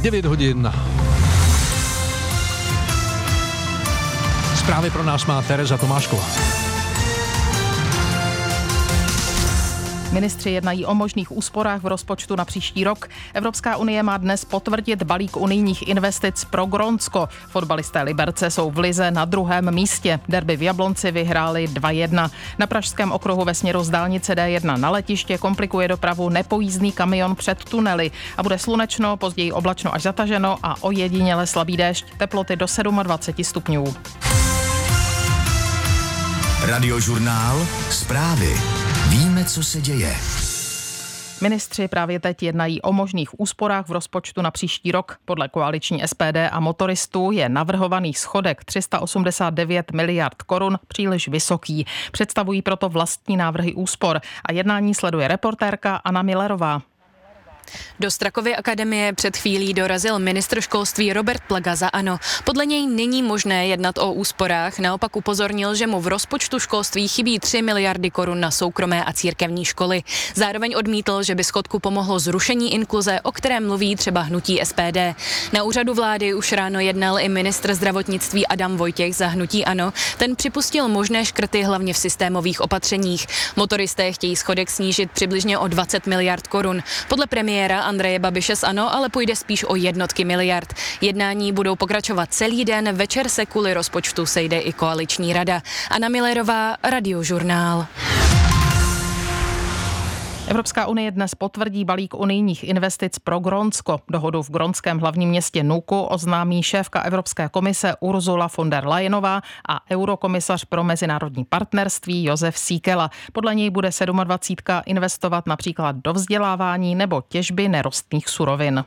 9 hodin. Zprávy pro nás má Tereza Tomášková. Ministři jednají o možných úsporách v rozpočtu na příští rok. Evropská unie má dnes potvrdit balík unijních investic pro Grónsko. Fotbalisté Liberce jsou v lize na 2. místě. Derby v Jablonci vyhráli 2-1. Na Pražském okruhu ve směru z dálnice D1 na letiště komplikuje dopravu nepojízdný kamion před tunely. A bude slunečno, později oblačno až zataženo a ojediněle slabý déšť. Teploty do 27 stupňů. Radiožurnál Zprávy. Víme, co se děje. Ministři právě teď jednají o možných úsporách v rozpočtu na příští rok. Podle koaliční SPD a motoristů je navrhovaný schodek 389 miliard korun příliš vysoký. Představují proto vlastní návrhy úspor a jednání sleduje reportérka Anna Millerová. Do Strakovy akademie před chvílí dorazil ministr školství Robert Plaga za ANO. Podle něj není možné jednat o úsporách, naopak upozornil, že mu v rozpočtu školství chybí 3 miliardy korun na soukromé a církevní školy. Zároveň odmítl, že by schodku pomohlo zrušení inkluze, o kterém mluví třeba hnutí SPD. Na úřadu vlády už ráno jednal i ministr zdravotnictví Adam Vojtěch za hnutí ANO. Ten připustil možné škrty hlavně v systémových opatřeních. Motoristé chtějí schodek snížit přibližně o 20 miliard korun. Podle premiéra Andreje Babiše z ANO ale půjde spíš o jednotky miliard. Jednání budou pokračovat celý den, večer se kvůli rozpočtu sejde i koaliční rada. Anna Millerová, Radiožurnál. Evropská unie dnes potvrdí balík unijních investic pro Grónsko. Dohodu v grónském hlavním městě Nuku oznámí šéfka Evropské komise Ursula von der Leyenová a eurokomisař pro mezinárodní partnerství Josef Síkela. Podle něj bude 27 investovat například do vzdělávání nebo těžby nerostných surovin.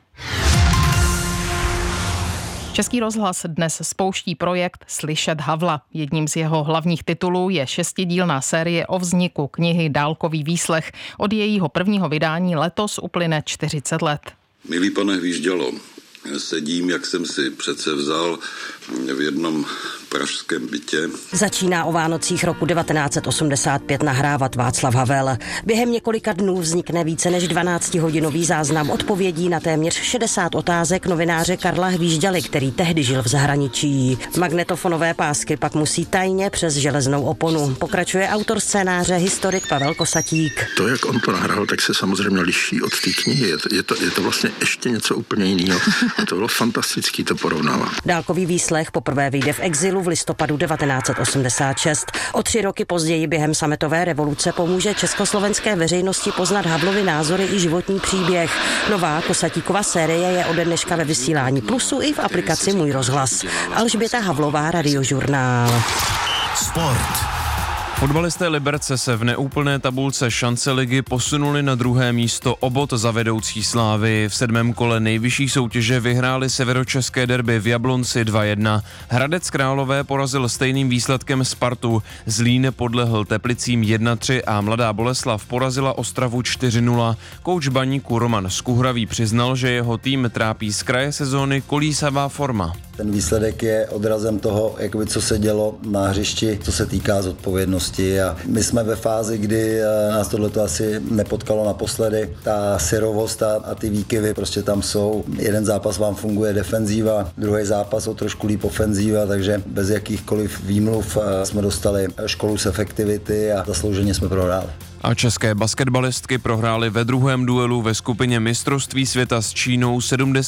Český rozhlas dnes spouští projekt Slyšet Havla. Jedním z jeho hlavních titulů je 6dílná série o vzniku knihy Dálkový výslech. Od jejího prvního vydání letos uplyne 40 let. Milý pane Hvíždělo, sedím, jak jsem si přece vzal, v jednom pražském bytě. Začíná o Vánocích roku 1985 nahrávat Václav Havel. Během několika dnů vznikne více než 12hodinový záznam odpovědí na téměř 60 otázek novináře Karla Hvížďaly, který tehdy žil v zahraničí. Magnetofonové pásky pak musí tajně přes železnou oponu. Pokračuje autor scénáře, historik Pavel Kosatík. To, jak on to nahrál, tak se samozřejmě liší od té knihy. Je to vlastně ještě něco úplně jiného. A to bylo fantastický to porovnávat. Dálkový výslech poprvé vyjde v exilu v listopadu 1986. O 3 roky později během sametové revoluce pomůže československé veřejnosti poznat Havlovy názory i životní příběh. Nová Kosatíkova série je ode dneška ve vysílání Plusu i v aplikaci Můj rozhlas. Alžběta Havlová, Radiožurnál. Sport. Fotbalisté Liberce se v neúplné tabulce šance ligy posunuli na 2. místo o bod za vedoucí Slávy. V 7. kole nejvyšší soutěže vyhráli severočeské derby v Jablonci 2-1. Hradec Králové porazil stejným výsledkem Spartu. Zlín podlehl Teplicím 1-3 a Mladá Boleslav porazila Ostravu 4-0. Kouč Baníku Roman Skuhravý přiznal, že jeho tým trápí z kraje sezóny kolísavá forma. Ten výsledek je odrazem toho, co se dělo na hřišti, co se týká zodpovědnosti. A my jsme ve fázi, kdy nás tohleto asi nepotkalo naposledy. Ta syrovost a ty výkyvy prostě tam jsou. Jeden zápas vám funguje defenzíva, druhý zápas o trošku líp ofenzíva, takže bez jakýchkoliv výmluv jsme dostali školu z efektivity a zaslouženě jsme prohráli. A české basketbalistky prohrály ve druhém duelu ve skupině mistrovství světa s Čínou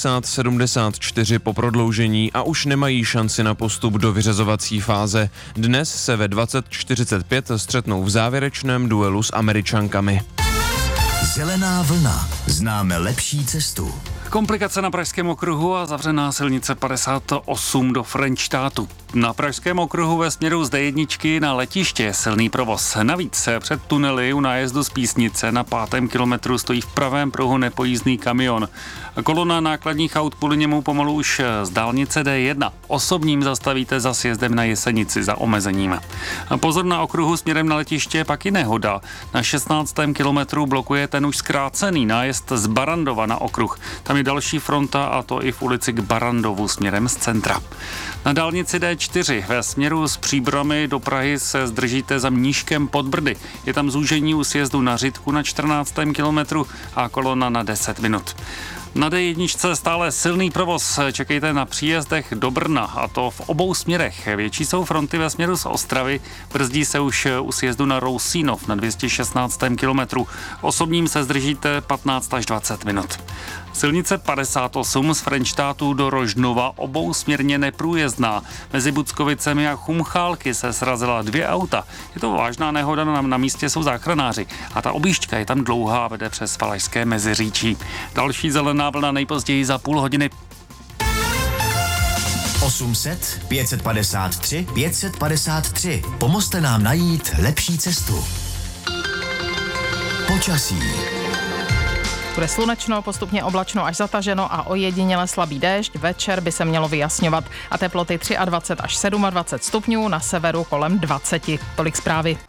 70-74 po prodloužení a už nemají šanci na postup do vyřazovací fáze. Dnes se ve 20:45 střetnou v závěrečném duelu s Američankami. Zelená vlna. Známe lepší cestu. Komplikace na Pražském okruhu a zavřená silnice 58 do Frenštátu. Na Pražském okruhu ve směru z D1 na letiště je silný provoz. Navíc před tunely u nájezdu z Písnice na 5. kilometru stojí v pravém pruhu nepojízdný kamion. Kolona nákladních aut kvůli němu pomalu už z dálnice D1. Osobním zastavíte za sjezdem na Jesenici za omezením. Pozor, na okruhu směrem na letiště pak i nehoda. Na 16. kilometru blokuje ten už zkrácený nájezd z Barandova na okruh. Tam je další fronta a to i v ulici k Barandovu směrem z centra. Na dálnici D4 ve směru z Příbrami do Prahy se zdržíte za Mníškem pod Brdy. Je tam zúžení u sjezdu na Řitku na 14. kilometru a kolona na 10 minut. Na D1 stále silný provoz, čekejte na příjezdech do Brna, a to v obou směrech. Větší jsou fronty ve směru z Ostravy, brzdí se už u sjezdu na Rousínov na 216. kilometru. Osobním se zdržíte 15 až 20 minut. Silnice 58 z Frenštátu do Rožnova obousměrně neprůjezdná. Mezi Buckovicemi a Chumchálky se srazila 2 auta. Je to vážná nehoda, na místě jsou záchranáři. A ta objížďka je tam dlouhá a vede přes Valašské Meziříčí. Další zelená vlna nejpozději za půl hodiny. 800 553 553. Pomozte nám najít lepší cestu. Počasí. Bude slunečno, postupně oblačno až zataženo a ojediněle slabý déšť. Večer by se mělo vyjasňovat a teploty 23 až 27 stupňů, na severu kolem 20. Tolik zprávy.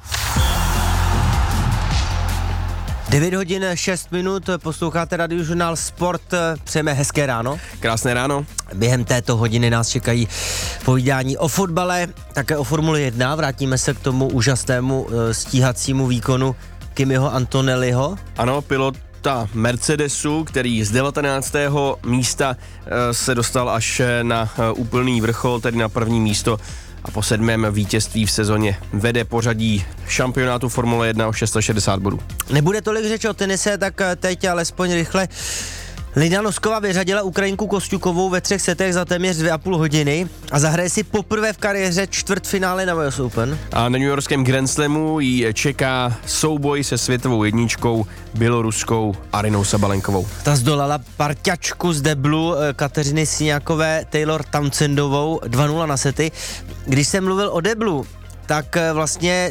9 hodin 6 minut, posloucháte Radiožurnál Sport, přejeme hezké ráno. Krásné ráno. Během této hodiny nás čekají povídání o fotbale, také o Formuli 1, vrátíme se k tomu úžasnému stíhacímu výkonu Kimiho Antonelliho. Ano, pilota Mercedesu, který z 19. místa se dostal až na úplný vrchol, tedy na první místo, a po 7. vítězství v sezóně vede pořadí šampionátu Formule 1 o 660 bodů. Nebude tolik řeč o tenise, tak teď alespoň rychle. Lina Nosková vyřadila Ukrajinku Kosťukovou ve 3 setech za téměř 2,5 hodiny a zahraje si poprvé v kariéře čtvrtfinále na US Open. A na newyorském Grand Slamu ji čeká souboj se světovou jedničkou běloruskou Arynou Sabalenkovou. Ta zdolala parťačku z deblu Kateřiny Siniakové Taylor Townsendovou 2-0 na sety. Když jsem mluvil o deblu, tak vlastně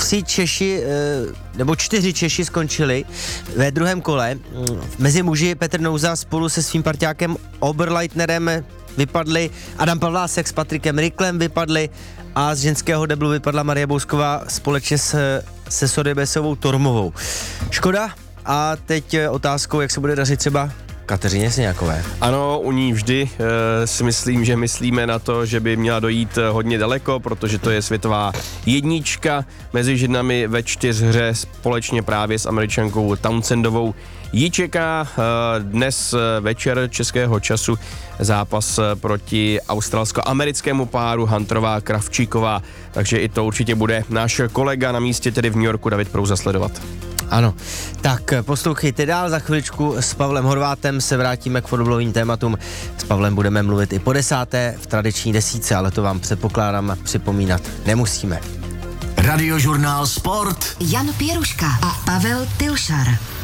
4 Češi skončili ve druhém kole. Mezi muži Petr Nouza spolu se svým parťákem Oberleitnerem vypadli, Adam Pavlásek s Patrikem Ryklem vypadli a z ženského deblu vypadla Marie Bousková společně se Sodebesovou Tormovou. Škoda. A teď otázkou, jak se bude dařit třeba Kateřině Siniakové. Ano, u ní vždy si myslím, že myslíme na to, že by měla dojít hodně daleko, protože to je světová jednička mezi ženami ve 4hře společně právě s Američankou Townsendovou. Ji čeká dnes večer českého času zápas proti australsko-americkému páru Hunterová Kravčíková, takže i to určitě bude náš kolega na místě, tedy v New Yorku, David Prouza, sledovat. Ano, tak poslouchejte dál, za chviličku s Pavlem Horvátem se vrátíme k fotbalovým tématům. S Pavlem budeme mluvit i po 10. v tradiční desítce, ale to vám předpokládám připomínat nemusíme. Radiožurnál Sport. Jan Pěruška a Pavel Tilšar.